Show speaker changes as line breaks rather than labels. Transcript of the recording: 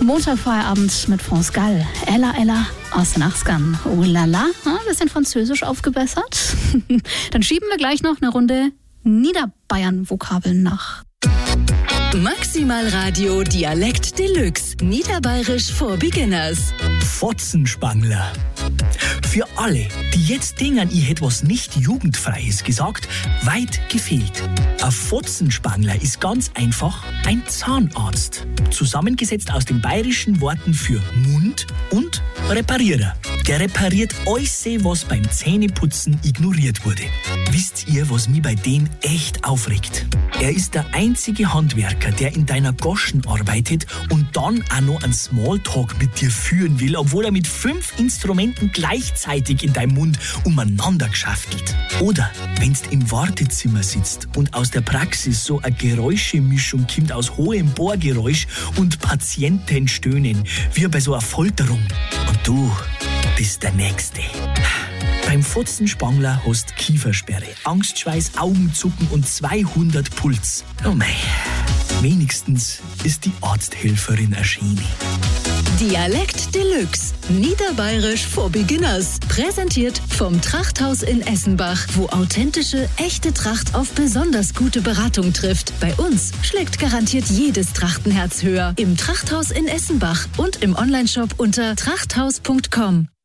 Montagfeierabend mit France Gall. Ella, Ella aus den 80ern. Oh la la, bisschen Französisch aufgebessert. Dann schieben wir gleich noch eine Runde Niederbayern-Vokabeln nach.
Maximal Radio Dialekt Deluxe. Niederbayerisch for Beginners.
Fotzenspangler. Für alle, die jetzt denken, ich hätte was nicht Jugendfreies gesagt, weit gefehlt. Ein Fotzenspangler ist ganz einfach ein Zahnarzt. Zusammengesetzt aus den bayerischen Worten für Mund und Reparierer. Der repariert alles, was beim Zähneputzen ignoriert wurde. Wisst ihr, was mich bei dem echt aufregt? Er ist der einzige Handwerker, der in deiner Goschen arbeitet und dann auch noch einen Smalltalk mit dir führen will, obwohl er mit 5 Instrumenten gleichzeitig in deinem Mund umeinander geschaftelt. Oder wenn's im Wartezimmer sitzt und aus der Praxis so eine Geräuschemischung kommt aus hohem Bohrgeräusch und Patientenstöhnen, wie bei so einer Folterung. Und du bist der Nächste. Beim Fotzenspangler hast Kiefersperre, Angstschweiß, Augenzucken und 200 Puls. Oh mei, wenigstens ist die Arzthelferin erschienen.
Dialekt Deluxe. Niederbayerisch for Beginners. Präsentiert vom Trachthaus in Essenbach, wo authentische, echte Tracht auf besonders gute Beratung trifft. Bei uns schlägt garantiert jedes Trachtenherz höher. Im Trachthaus in Essenbach und im Onlineshop unter trachthaus.com.